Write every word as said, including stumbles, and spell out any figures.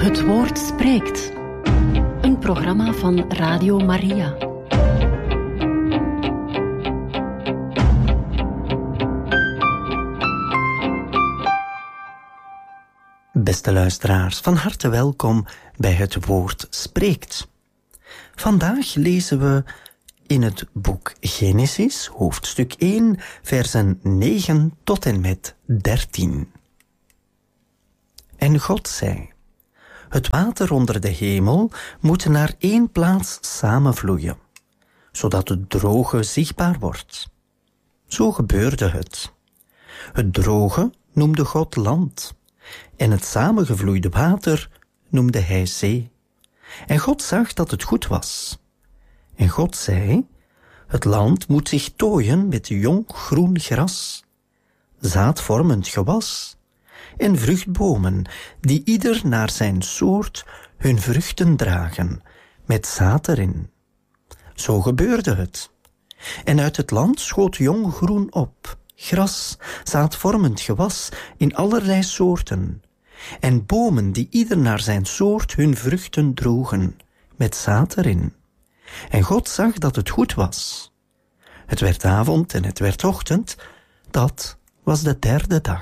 Het Woord spreekt. Een programma van Radio Maria. Beste luisteraars, van harte welkom bij Het Woord spreekt. Vandaag lezen we in het boek Genesis, hoofdstuk één, versen negen tot en met dertien. En God zei: het water onder de hemel moet naar één plaats samenvloeien, zodat het droge zichtbaar wordt. Zo gebeurde het. Het droge noemde God land, en het samengevloeide water noemde hij zee. En God zag dat het goed was. En God zei: het land moet zich tooien met jong groen gras, zaadvormend gewas en vruchtbomen die ieder naar zijn soort hun vruchten dragen, met zaad erin. Zo gebeurde het. En uit het land schoot jong groen op, gras, zaadvormend gewas in allerlei soorten, en bomen die ieder naar zijn soort hun vruchten droegen, met zaad erin. En God zag dat het goed was. Het werd avond en het werd ochtend, dat was de derde dag.